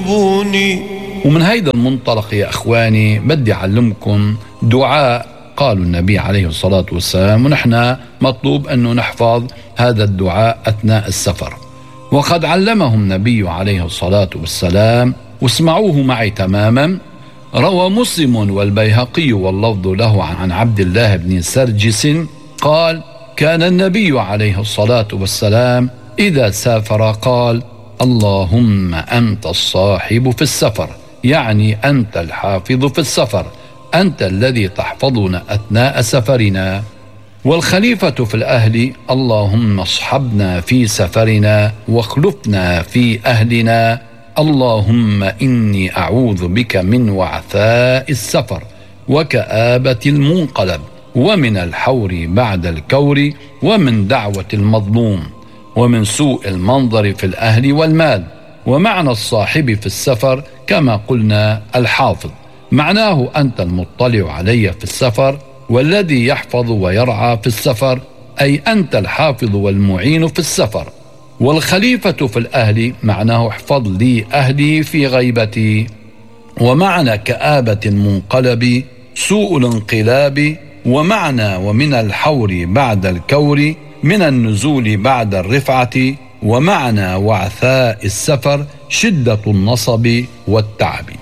ومن هيدا المنطلق يا أخواني بدي أعلمكم دعاء قالوا النبي عليه الصلاة والسلام، ونحن مطلوب أنه نحفظ هذا الدعاء أثناء السفر. وقد علمه النبي عليه الصلاة والسلام، واسمعوه معي تماما. روى مسلم والبيهقي واللفظ له عن عبد الله بن سرجس قال: كان النبي عليه الصلاة والسلام إذا سافر قال: اللهم أنت الصاحب في السفر، يعني أنت الحافظ في السفر، أنت الذي تحفظنا أثناء سفرنا. والخليفة في الأهل: اللهم اصحبنا في سفرنا واخلفنا في أهلنا. اللهم إني أعوذ بك من وعثاء السفر وكآبة المنقلب ومن الحور بعد الكور ومن دعوة المظلوم ومن سوء المنظر في الأهل والمال. ومعنى الصاحب في السفر كما قلنا الحافظ، معناه أنت المطلع علي في السفر والذي يحفظ ويرعى في السفر، أي أنت الحافظ والمعين في السفر. والخليفة في الأهل معناه احفظ لي أهلي في غيبتي. ومعنى كآبة المنقلب سوء الانقلاب. ومعنى ومن الحور بعد الكور من النزول بعد الرفعة. ومعنى وعثاء السفر شدة النصب والتعب.